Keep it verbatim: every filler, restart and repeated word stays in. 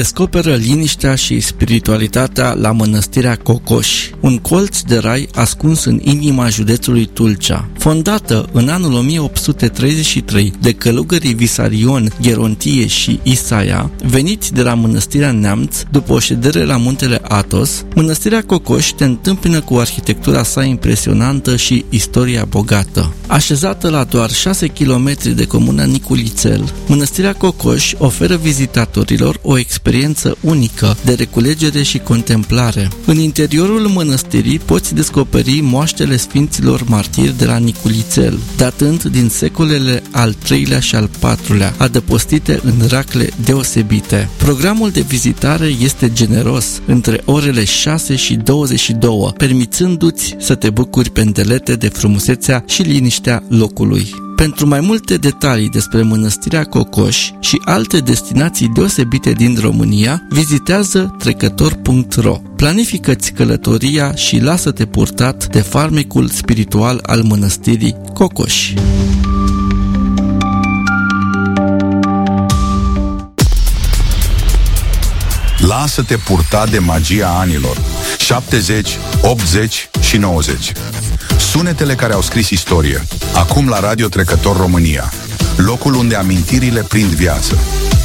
Descoperă liniștea și spiritualitatea la Mănăstirea Cocoș, un colț de rai ascuns în inima județului Tulcea. Fondată în anul o mie opt sute treizeci și trei de călugării Visarion, Gerontie și Isaia, veniți de la Mănăstirea Neamț după o ședere la muntele Athos, Mănăstirea Cocoș te întâmpină cu arhitectura sa impresionantă și istoria bogată. Așezată la doar șase kilometri de comuna Niculițel, Mănăstirea Cocoș oferă vizitatorilor o experiență unică de reculegere și contemplare. În interiorul mănăstirii poți descoperi moaștele sfinților martiri de la Niculițel, datând din secolele al treilea și al patrulea, adăpostite în racle deosebite. Programul de vizitare este generos, între orele șase și douăzeci și două, permițându-ți să te bucuri pe îndelete de frumusețea și liniștea locului. Pentru mai multe detalii despre Mănăstirea Cocoș și alte destinații deosebite din România, vizitează trecător punct ro. Planifică-ți călătoria și lasă-te purtat de farmecul spiritual al Mănăstirii Cocoș. Lasă-te purta de magia anilor șaptezeci, optzeci și nouăzeci. Sunetele care au scris istorie. Acum la Radio Trecător România, locul unde amintirile prind viață.